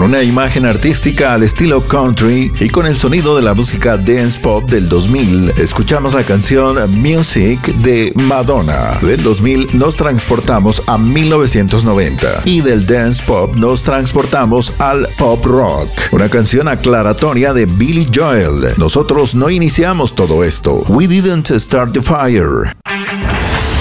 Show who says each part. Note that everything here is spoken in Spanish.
Speaker 1: una imagen artística al estilo country y con el sonido de la música dance pop del 2000, escuchamos la canción Music de Madonna. Del 2000 nos transportamos a 1990 y del dance pop nos transportamos al pop rock, una canción aclaratoria de Billy Joel. Nosotros no iniciamos todo esto. We didn't start the fire.